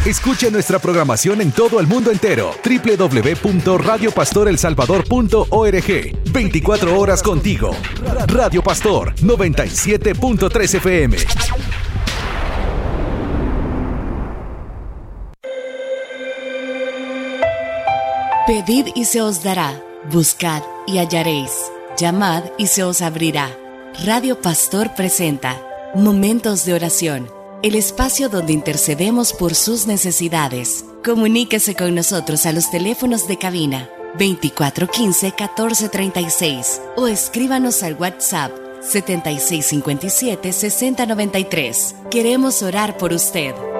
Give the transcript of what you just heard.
Escucha nuestra programación en todo el mundo entero. www.radiopastorelsalvador.org. 24 horas contigo. Radio Pastor 97.3 FM. Pedid y se os dará. Buscad y hallaréis. Llamad y se os abrirá. Radio Pastor presenta Momentos de Oración, el espacio donde intercedemos por sus necesidades. Comuníquese con nosotros a los teléfonos de cabina 2415-1436 o escríbanos al WhatsApp 7657-6093. Queremos orar por usted.